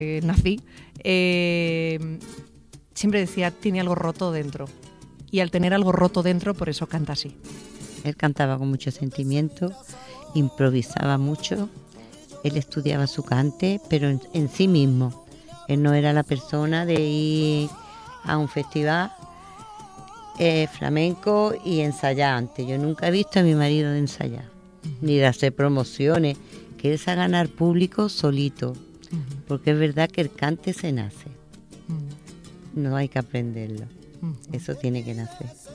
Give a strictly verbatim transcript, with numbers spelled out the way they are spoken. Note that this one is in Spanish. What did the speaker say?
eh, nací, eh, siempre decía, tiene algo roto dentro. Y al tener algo roto dentro, por eso canta así. Él cantaba con mucho sentimiento, improvisaba mucho, él estudiaba su cante, pero en, en sí mismo. Él no era la persona de ir a un festival eh, flamenco y ensayar antes. Yo nunca he visto a mi marido de ensayar, uh-huh. ni de hacer promociones, que es a ganar público solito, uh-huh. porque es verdad que el cante se nace, uh-huh. no hay que aprenderlo, uh-huh. eso tiene que nacer.